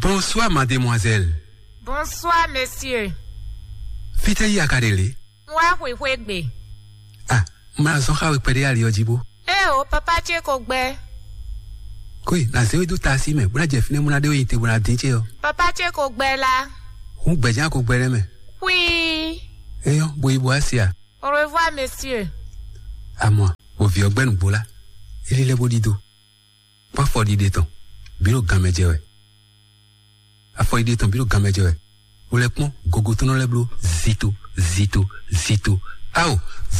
Bonsoir, mademoiselle. Bonsoir, monsieur. Fite yi akadele. Mwa hwehwegbe. Ah, ma zonka we pede ali ojibo. Oh, papa che kogbe. Koi, na zewe do tasi me. Buna jefine muna de yinte buna dinche yo. Papa che kogbe la. Un gbejan ko gbere me. Oui. Eyo, boyibo asia. Au revoir, monsieur. À moi, au vieux ben bola. Il est le bodido. Pas fort d'idée ton. Biro gamejewe. A fort d'idée ton biro gamejewe. Ou le pont, gogo tono le blo. Zito. Ao.